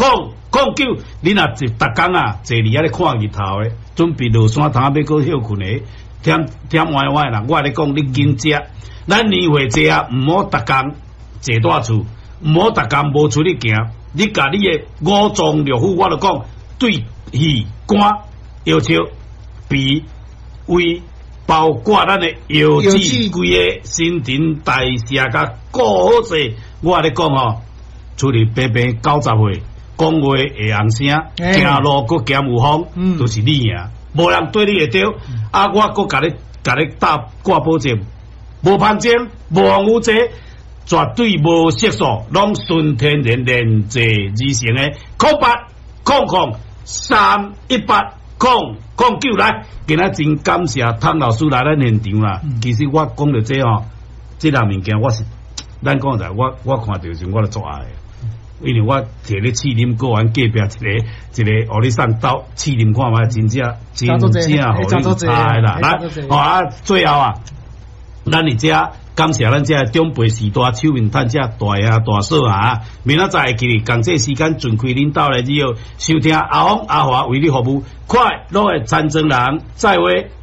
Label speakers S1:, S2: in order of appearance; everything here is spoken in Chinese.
S1: 09，你若是逐工啊，坐伫遐咧看日头诶，准备落山头要搁休困诶，忝歪歪啦！我咧讲，你紧食，咱年岁济啊，毋好逐工坐大厝，毋好逐工无出去行。你甲你诶五脏六腑，我著讲对气肝、腰鞘、鼻、胃，包括咱诶腰子，规个新陈代谢甲顾好势。我咧讲吼，出去平平90岁，讲话会红声，行路搁行有风，都是你赢，无人对你会着。啊，我搁甲你打挂保证，无芳精，无黄有济。绝对无色素，拢纯天然炼制而成诶。0800-318-009来，今仔真感谢汤老师来咱现场啦。其实我讲到这吼，这项物件我是，咱讲在我看到时我就做爱，因为我摕咧试啉过完隔壁一个互你送刀试啉看觅，真正互你猜啦。来，啊，最后啊，咱伫遮。感谢咱这长辈时代手面趁这大啊大嫂啊！明仔载记日共这时间尽开恁兜来之后，收听阿峰阿华为你服务，快乐的参政人，再会。